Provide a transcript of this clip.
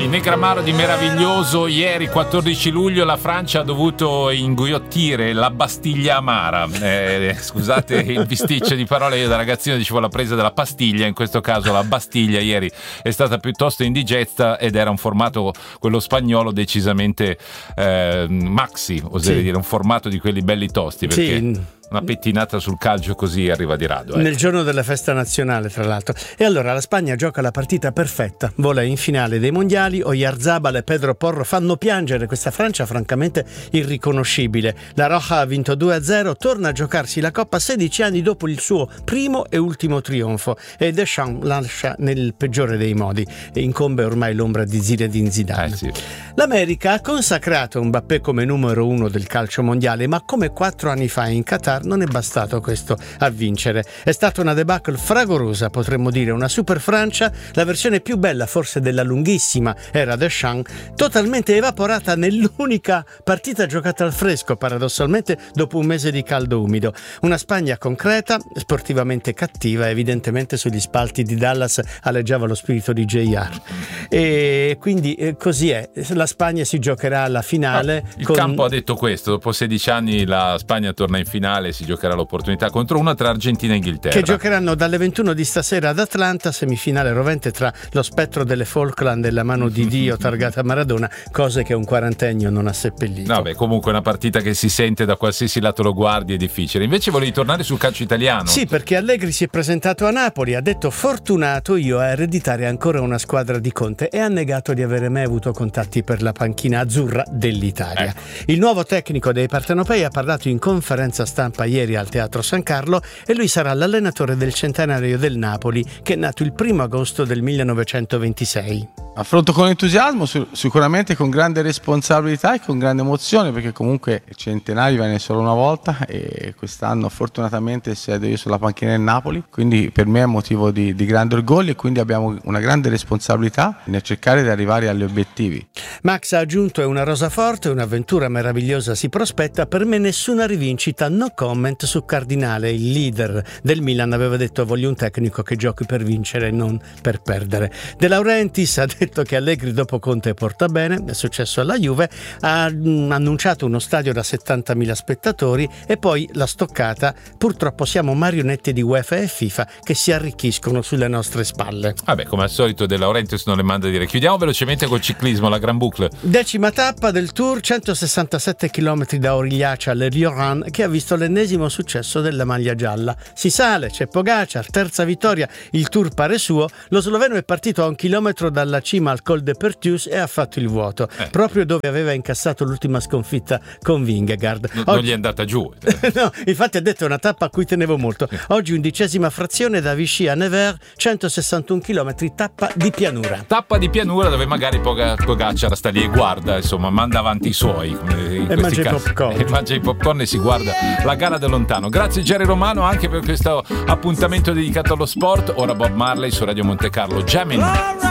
Il Negramaro di meraviglioso. Ieri 14 luglio la Francia ha dovuto inghiottire la Bastiglia amara. Scusate il bisticcio di parole, io da ragazzino dicevo la presa della pastiglia, in questo caso la Bastiglia ieri è stata piuttosto indigesta ed era un formato, quello spagnolo, decisamente maxi, oserei dire, un formato di quelli belli tosti, perché una pettinata sul calcio così arriva di rado. Nel giorno della festa nazionale, tra l'altro. E allora la Spagna gioca la partita perfetta, vola in finale dei mondiali. Oyarzabal e Pedro Porro fanno piangere questa Francia francamente irriconoscibile. La Roja ha vinto 2-0, torna a giocarsi la Coppa 16 anni dopo il suo primo e ultimo trionfo, e Deschamps lascia nel peggiore dei modi e incombe ormai l'ombra di Zinedine Zidane. Sì. L'America ha consacrato Mbappé come numero 1 del calcio mondiale, ma come 4 anni fa in Qatar non è bastato questo a vincere. È stata una debacle fragorosa, potremmo dire, una super Francia, la versione più bella forse della lunghissima era Deschamps, totalmente evaporata nell'unica partita giocata al fresco, paradossalmente, dopo un mese di caldo umido. Una Spagna concreta, sportivamente cattiva, evidentemente sugli spalti di Dallas aleggiava lo spirito di JR. E quindi così è, la Spagna si giocherà alla finale. Il campo ha detto questo: dopo 16 anni la Spagna torna in finale, si giocherà l'opportunità contro una tra Argentina e Inghilterra, che giocheranno dalle 21 di stasera ad Atlanta, semifinale rovente tra lo spettro delle Falkland e la mano di Dio targata a Maradona, cose che un quarantennio non ha seppellito. Vabbè, comunque è una partita che si sente da qualsiasi lato lo guardi, è difficile. Invece volevi tornare sul calcio italiano? Sì, perché Allegri si è presentato a Napoli, ha detto: fortunato io a ereditare ancora una squadra di Conte, e ha negato di avere mai avuto contatti per la panchina azzurra dell'Italia. Il nuovo tecnico dei partenopei ha parlato in conferenza stampa ieri al Teatro San Carlo, e lui sarà l'allenatore del centenario del Napoli, che è nato il 1 agosto del 1926. Affronto con entusiasmo, sicuramente con grande responsabilità e con grande emozione, perché comunque il centenario viene solo una volta e quest'anno fortunatamente siedo io sulla panchina del Napoli, quindi per me è motivo di grande orgoglio, e quindi abbiamo una grande responsabilità nel cercare di arrivare agli obiettivi. Max ha aggiunto: è una rosa forte, un'avventura meravigliosa si prospetta, per me nessuna rivincita, no comment su Cardinale. Il leader del Milan aveva detto: voglio un tecnico che giochi per vincere, non per perdere. De Laurentiis ha detto che Allegri dopo Conte porta bene, è successo alla Juve, ha annunciato uno stadio da 70.000 spettatori, e poi la stoccata: purtroppo siamo marionette di UEFA e FIFA che si arricchiscono sulle nostre spalle. Vabbè, come al solito De Laurentiis non le manda a dire. Chiudiamo velocemente col ciclismo, la Gran Boucle. 10ª tappa del Tour, 167 km da Aurigliace alle Rioran, che ha visto l'ennesimo successo della maglia gialla. Si sale, c'è Pogacar, terza vittoria, il Tour pare suo. Lo sloveno è partito a 1 chilometro dalla cima al Col de Pertuis e ha fatto il vuoto, proprio dove aveva incassato l'ultima sconfitta con Vingegaard. Non gli è andata giù. No, infatti ha detto: è una tappa a cui tenevo molto. Oggi 11ª frazione da Vichy a Nevers, 161 km, tappa di pianura. Tappa di pianura dove magari Pogacar sta lì e guarda, insomma, manda avanti i suoi. E mangia i popcorn. E mangia i popcorn e si guarda la gara da lontano. Grazie Jerry Romano anche per questo appuntamento dedicato allo sport. Ora Bob Marley su Radio Monte Carlo. Jamming.